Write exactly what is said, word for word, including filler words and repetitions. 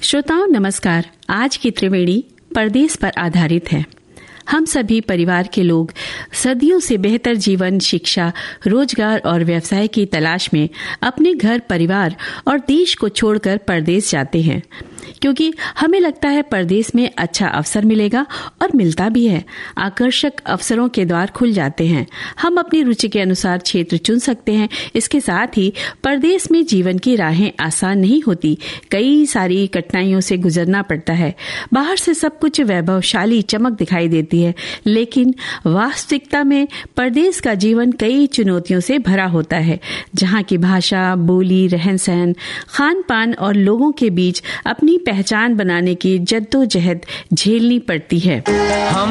श्रोताओं नमस्कार। आज की त्रिवेणी परदेश पर आधारित है। हम सभी परिवार के लोग सदियों से बेहतर जीवन, शिक्षा, रोजगार और व्यवसाय की तलाश में अपने घर, परिवार और देश को छोड़कर परदेश जाते हैं, क्योंकि हमें लगता है परदेश में अच्छा अवसर मिलेगा और मिलता भी है। आकर्षक अवसरों के द्वार खुल जाते हैं। हम अपनी रुचि के अनुसार क्षेत्र चुन सकते हैं। इसके साथ ही परदेश में जीवन की राहें आसान नहीं होती। कई सारी कठिनाइयों से गुजरना पड़ता है। बाहर से सब कुछ वैभवशाली चमक दिखाई देती है, लेकिन वास्तविकता में परदेश का जीवन कई चुनौतियों से भरा होता है, जहाँ की भाषा, बोली, रहन सहन, खान पान और लोगों के बीच अपनी पहचान बनाने की जद्दोजहद झेलनी पड़ती है।